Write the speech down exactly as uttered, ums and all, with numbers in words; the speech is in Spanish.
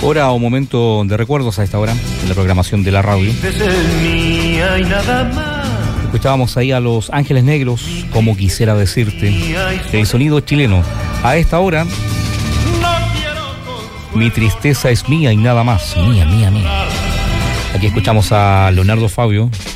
Hora o momento de recuerdos a esta hora en la programación de la radio. Escuchábamos ahí a Los Ángeles Negros, como quisiera decirte, el sonido chileno. A esta hora, mi tristeza es mía y nada más. Mía, mía, mía. Aquí escuchamos a Leonardo Fabio